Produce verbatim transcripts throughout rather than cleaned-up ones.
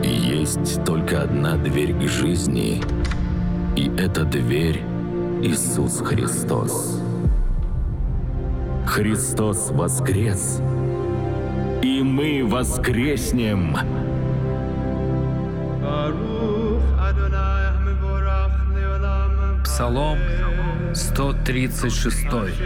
Есть только одна дверь к жизни, и эта дверь — Иисус Христос. Христос воскрес, и мы воскреснем. Псалом сто тридцать шесть.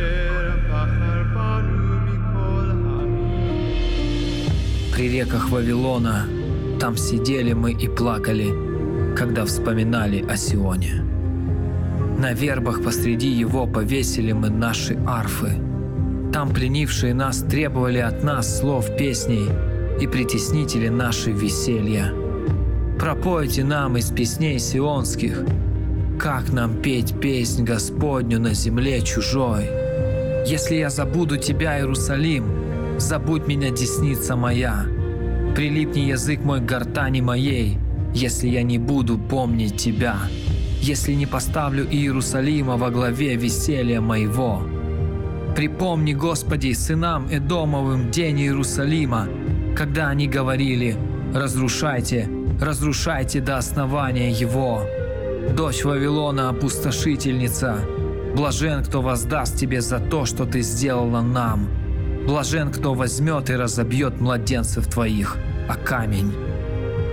При реках Вавилона там сидели мы и плакали, когда вспоминали о Сионе. На вербах посреди его повесили мы наши арфы. Там пленившие нас требовали от нас слов песней и притеснители наши веселья. Пропойте нам из песней сионских, как нам петь песнь Господню на земле чужой. Если я забуду тебя, Иерусалим, забудь меня, десница моя. Прилипни язык мой к гортани моей, если я не буду помнить тебя, если не поставлю Иерусалима во главе веселья моего. Припомни, Господи, сынам Эдомовым день Иерусалима, когда они говорили: «Разрушайте, разрушайте до основания его». Дочь Вавилона, опустошительница, блажен, кто воздаст тебе за то, что ты сделала нам. Блажен, кто возьмет и разобьет младенцев твоих о камень.